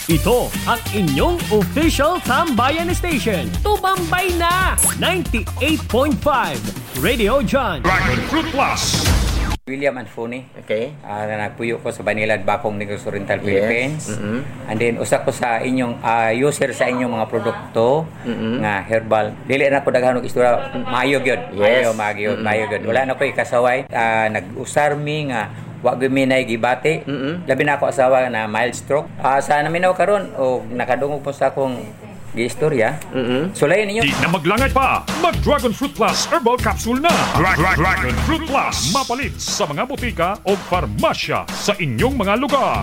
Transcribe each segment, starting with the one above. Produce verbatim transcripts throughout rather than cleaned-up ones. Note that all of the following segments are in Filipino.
Ito ang inyong official Tambayan Station. Tumambay na! ninety-eight point five Radio John. Dragon Fruit Plus. William Anfoni. Okay. Uh, nagpuyo ko sa Banilad, Bapong, Negros Oriental, Yes. Philippines. Mm-hmm. And then, usa ko sa inyong uh, user sa inyong mga produkto Mm-hmm. nga herbal. Dili na ko daghan og istorya. Maayo gyud. Yes. Maayo, maayo, Mm-hmm. maayo gyud. Wala na ko'y kasaway. Uh, nag-usar mi nga wa gyud mi nay gibati. Mm-hmm. Labi na ako asawa na mild stroke. Uh, sa naminaw karon o nakadungog po sa akong giistorya. Mm-hmm. Sulayan ninyo. Di na maglangay pa. Mag Dragon Fruit Plus Herbal Capsule na. Dra- Dra- Dragon Fruit Plus. Mapalit sa mga butika o farmasya sa inyong mga lugar.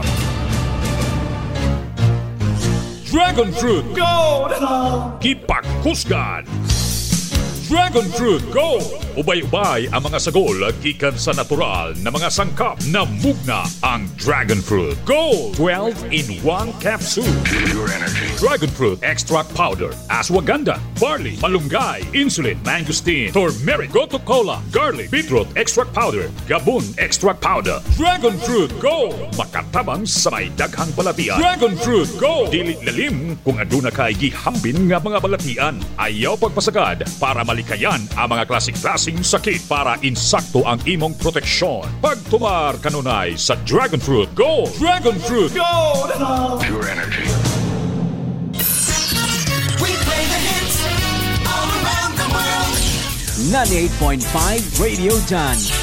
Dragon Fruit Go! Kipaghusgan. Dragon Fruit Go! Ubay-ubay ang mga sagol gikan sa natural na mga sangkap na mugna ang Dragon Fruit Go! twelve in one capsule. Pure energy. Dragon Fruit Extract Powder, Ashwagandha, Barley, Malunggay, Insulin, Mangosteen, Turmeric, Gotu Cola, Garlic, Beetroot Extract Powder, Gabon Extract Powder. Dragon Fruit Go! Makatabang sa may daghang balatian. Dragon Fruit Go! Dili lalim kung aduna kay gihambin nga mga balatian. Ayaw pagpasagad para malikayan ang mga klasik-klasing sakit para insakto ang imong proteksyon. Pagtumar kanunay sa Dragon Fruit Go! Dragon Fruit Go! Pure energy. We play the hits all around the world. ninety-eight point five Radio John.